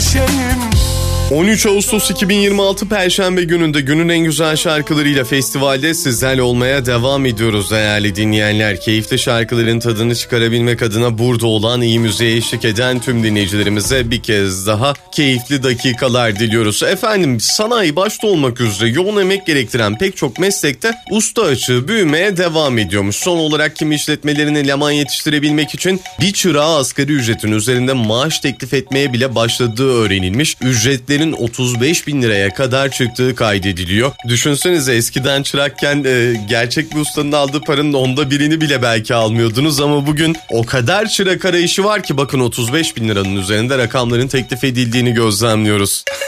şeyim. 13 Ağustos 2026 Perşembe gününde günün en güzel şarkılarıyla festivalde sizlerle olmaya devam ediyoruz değerli dinleyenler. Keyifli şarkıların tadını çıkarabilmek adına burada olan, iyi müziğe eşlik eden tüm dinleyicilerimize bir kez daha keyifli dakikalar diliyoruz. Efendim, sanayi başta olmak üzere yoğun emek gerektiren pek çok meslekte usta açığı büyümeye devam ediyormuş. Son olarak kimi işletmelerin eleman yetiştirebilmek için bir çırağa asgari ücretin üzerinde maaş teklif etmeye bile başladığı öğrenilmiş. Ücretlerin 35.000 liraya kadar çıktığı kaydediliyor. Düşünsenize, eskiden çırakken gerçek bir ustanın aldığı paranın 1/10'ını bile belki almıyordunuz ama bugün o kadar çırak arayışı var ki bakın 35.000 liranın üzerinde rakamların teklif edildiğini gözlemliyoruz.